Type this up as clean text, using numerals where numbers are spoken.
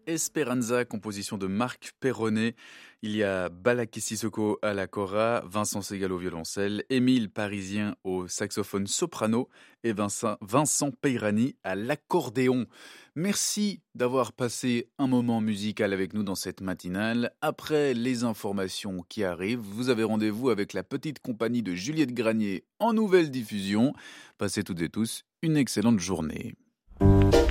Esperanza, composition de Marc Perronnet. Il y a Balaké Sissoko à la cora, Vincent Segal au violoncelle, Émile Parisien au saxophone soprano et Vincent Peirani à l'accordéon. Merci d'avoir passé un moment musical avec nous dans cette matinale. Après les informations qui arrivent, vous avez rendez-vous avec la petite compagnie de Juliette Granier en nouvelle diffusion. Passez toutes et tous une excellente journée.